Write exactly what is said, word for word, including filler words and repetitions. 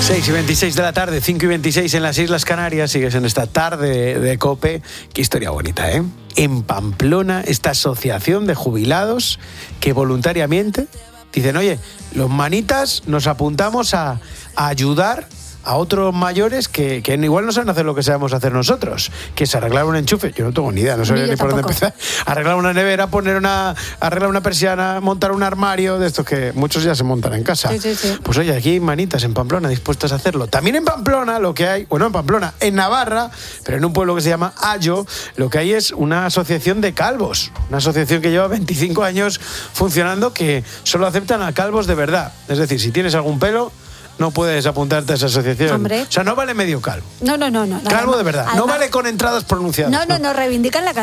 seis y veintiséis de la tarde, cinco y veintiséis en las Islas Canarias. Sigues en esta tarde de COPE. Qué historia bonita, ¿eh? En Pamplona, esta asociación de jubilados que voluntariamente dicen, oye, los manitas nos apuntamos a, a ayudar a otros mayores que, que igual no saben hacer lo que sabemos hacer nosotros, que es arreglar un enchufe. Yo no tengo ni idea, no sé ni, ni por dónde empezar. Arreglar una nevera, poner una, arreglar una persiana, montar un armario, de estos que muchos ya se montan en casa. Sí, sí, sí. Pues oye, aquí hay manitas en Pamplona dispuestas a hacerlo. También en Pamplona lo que hay, bueno, en Pamplona, en Navarra, pero en un pueblo que se llama Ayo, lo que hay es una asociación de calvos. Una asociación que lleva veinticinco años funcionando, que solo aceptan a calvos de verdad. Es decir, si tienes algún pelo, no puedes apuntarte a esa asociación. Hombre. O sea, no vale medio calvo. No, no, no. no Calvo de verdad. Además, no vale con entradas pronunciadas. No, no, no, reivindican la